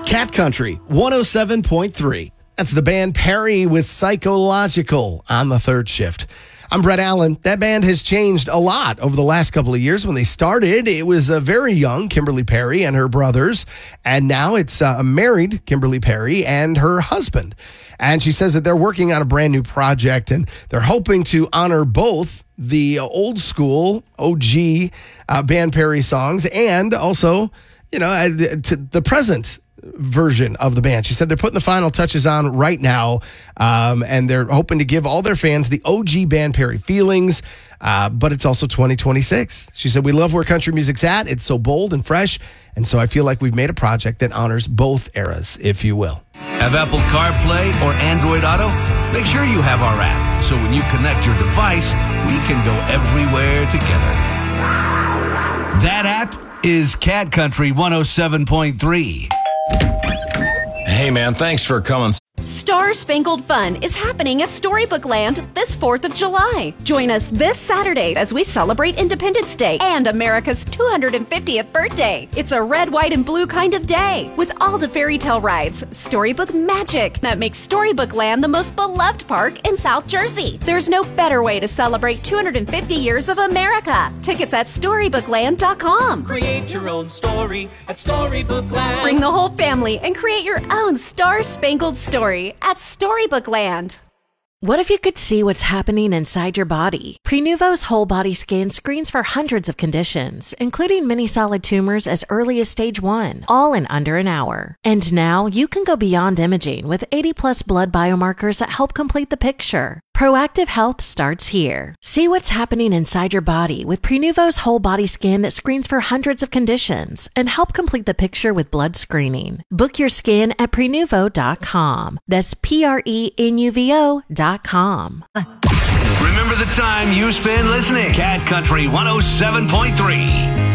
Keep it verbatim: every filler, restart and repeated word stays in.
Cat Country one oh seven point three. That's the band Perry with Psychological on the third shift. I'm Brett Allen. That band has changed a lot over the last couple of years. When they started, it was a very young Kimberly Perry and her brothers, and now it's a married Kimberly Perry and her husband. And she says that they're working on a brand new project, and they're hoping to honor both the old school O G uh, band Perry songs and also, you know, uh, to the present version of the band. She said they're putting the final touches on right now, um, and they're hoping to give all their fans the O G band Perry feelings, uh, but it's also twenty twenty-six. She said, we love where country music's at. It's so bold and fresh, and so I feel like we've made a project that honors both eras, if you will. Have Apple CarPlay or Android Auto? Make sure you have our app, so when you connect your device, we can go everywhere together. That app is Cat Country one oh seven point three. Hey, man, thanks for coming. Star Spangled Fun is happening at Storybook Land this fourth of July. Join us this Saturday as we celebrate Independence Day and America's two hundred fiftieth birthday. It's a red, white, and blue kind of day with all the fairy tale rides, storybook magic that makes Storybook Land the most beloved park in South Jersey. There's no better way to celebrate two hundred fifty years of America. Tickets at storybook land dot com. Create your own story at Storybook Land. Bring the whole family and create your own Star Spangled story at Storybook Land. What if you could see what's happening inside your body? Prenuvo's whole body scan screens for hundreds of conditions, including many solid tumors as early as stage one, all in under an hour. And now you can go beyond imaging with eighty plus blood biomarkers that help complete the picture. Proactive health starts here. See what's happening inside your body with Prenuvo's whole body scan that screens for hundreds of conditions and help complete the picture with blood screening. Book your scan at prenuvo dot com. That's P R E N U V O dot com. Remember the time you spend listening. Cat Country one oh seven point three.